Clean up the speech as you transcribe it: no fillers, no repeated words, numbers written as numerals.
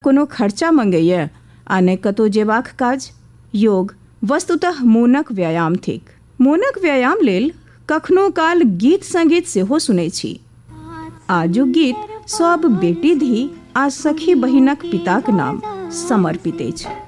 कोनो खर्चा मंगैया आ ने कतौ जेबाक काज। योग वस्तुतः मोनक व्यायाम थिक। मोनक व्यायाम लेल कखनो काल गीत संगीत सेहो सुनै छी। आजुक गीत सब बेटी धी आ सखी बहिनक पिताक नाम समर्पित अछि।